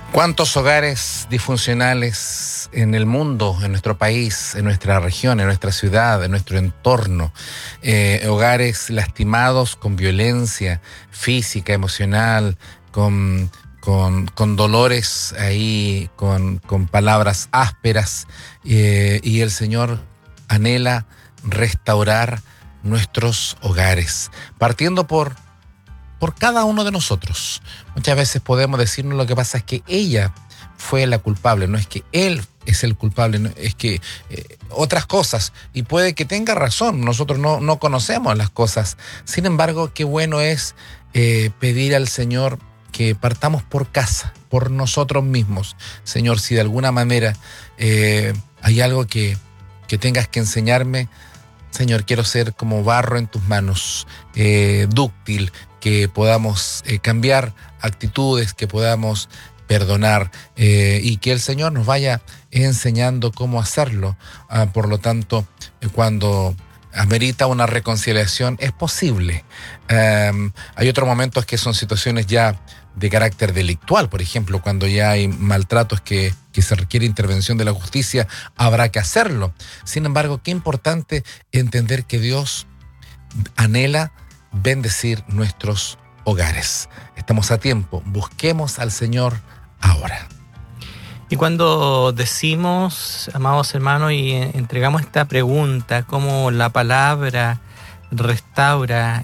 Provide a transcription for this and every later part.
¿Cuántos hogares disfuncionales en el mundo, en nuestro país, en nuestra región, en nuestra ciudad, en nuestro entorno? Hogares lastimados con violencia física, emocional, con dolores ahí, con palabras ásperas. Y el Señor anhela restaurar nuestros hogares, partiendo por cada uno de nosotros. Muchas veces podemos decirnos, lo que pasa es que ella fue la culpable, no es que él es el culpable, no, es que otras cosas, y puede que tenga razón, nosotros no conocemos las cosas. Sin embargo, qué bueno es pedir al Señor que partamos por casa, por nosotros mismos. Señor, si de alguna manera hay algo que tengas que enseñarme, Señor, quiero ser como barro en tus manos, dúctil, que podamos cambiar actitudes, que podamos perdonar, y que el Señor nos vaya enseñando cómo hacerlo. Por lo tanto, cuando amerita una reconciliación, es posible. Hay otros momentos que son situaciones ya de carácter delictual, por ejemplo, cuando ya hay maltratos que se requiere intervención de la justicia, habrá que hacerlo. Sin embargo, qué importante entender que Dios anhela bendecir nuestros hogares. Estamos a tiempo, busquemos al Señor ahora. Y cuando decimos, amados hermanos, y entregamos esta pregunta, cómo la palabra restaura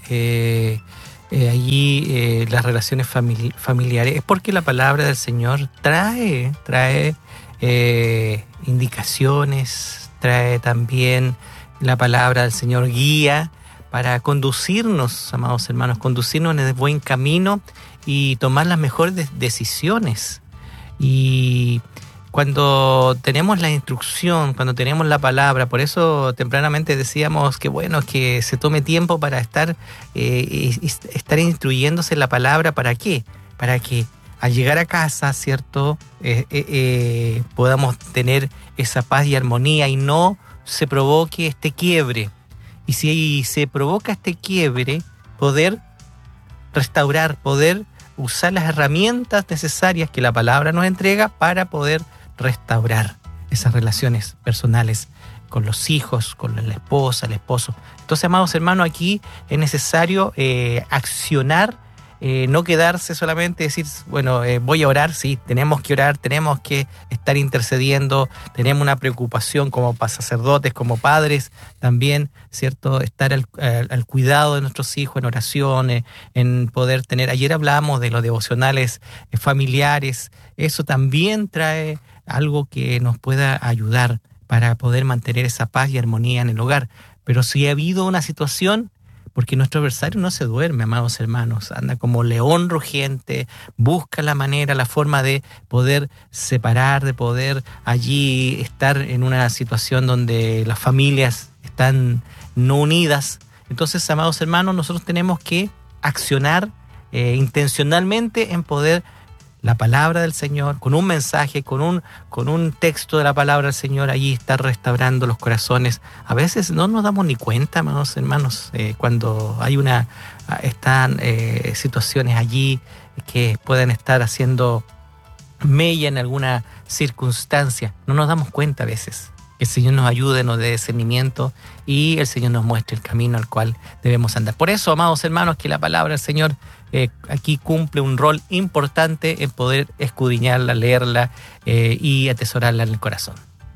allí las relaciones familiares, es porque la palabra del Señor trae indicaciones, trae también la palabra del Señor guía para conducirnos, amados hermanos, conducirnos en el buen camino y tomar las mejores decisiones. Y cuando tenemos la instrucción, cuando tenemos la palabra, por eso tempranamente decíamos que bueno que se tome tiempo para estar instruyéndose la palabra. ¿Para qué? Para que al llegar a casa, ¿cierto? Podamos tener esa paz y armonía y no se provoque este quiebre. Y si se provoca este quiebre, poder restaurar, poder usar las herramientas necesarias que la palabra nos entrega para poder restaurar esas relaciones personales con los hijos, con la esposa, el esposo. Entonces, amados hermanos, aquí es necesario accionar, no quedarse solamente decir, bueno, voy a orar. Sí, tenemos que orar, tenemos que estar intercediendo, tenemos una preocupación como sacerdotes, como padres también, ¿cierto? Estar al cuidado de nuestros hijos en oración, en poder tener. Ayer hablábamos de los devocionales familiares. Eso también trae algo que nos pueda ayudar para poder mantener esa paz y armonía en el hogar. Pero si ha habido una situación, porque nuestro adversario no se duerme, amados hermanos, anda como león rugiente, busca la manera, la forma de poder separar, de poder allí estar en una situación donde las familias están no unidas. Entonces, amados hermanos, nosotros tenemos que accionar intencionalmente en poder la palabra del Señor, con un mensaje, con un texto de la palabra del Señor, allí está restaurando los corazones. A veces no nos damos ni cuenta, amados hermanos, cuando hay están situaciones allí que pueden estar haciendo mella en alguna circunstancia. No nos damos cuenta a veces. Que el Señor nos ayude, nos dé discernimiento y el Señor nos muestre el camino al cual debemos andar. Por eso, amados hermanos, que la palabra del Señor aquí cumple un rol importante en poder escudriñarla, leerla y atesorarla en el corazón.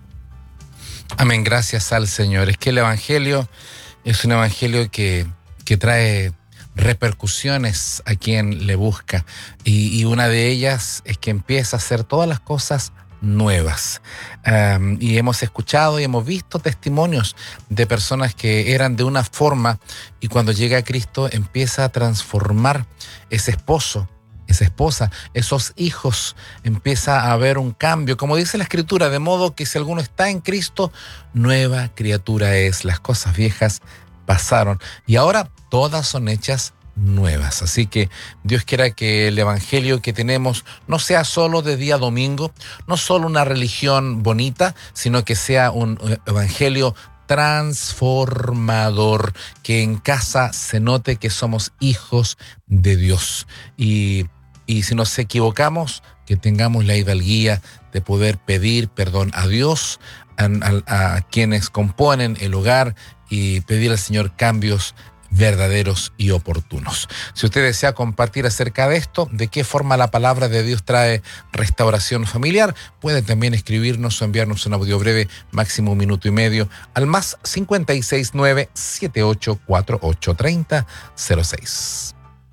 Amén, gracias al Señor. Es que el Evangelio es un Evangelio que trae repercusiones a quien le busca, y una de ellas es que empieza a hacer todas las cosas nuevas. Y hemos escuchado y hemos visto testimonios de personas que eran de una forma y cuando llega a Cristo empieza a transformar ese esposo, esa esposa, esos hijos, empieza a haber un cambio, como dice la Escritura, de modo que si alguno está en Cristo, nueva criatura es. Las cosas viejas pasaron y ahora todas son hechas nuevas. Así que Dios quiera que el Evangelio que tenemos no sea solo de día domingo, no solo una religión bonita, sino que sea un Evangelio transformador, que en casa se note que somos hijos de Dios. Y y si nos equivocamos, que tengamos la hidalguía de poder pedir perdón a Dios, a quienes componen el hogar, y pedir al Señor cambios verdaderos y oportunos. Si usted desea compartir acerca de esto, de qué forma la palabra de Dios trae restauración familiar, puede también escribirnos o enviarnos un audio breve, máximo 1 minuto y medio, al +569 78483006.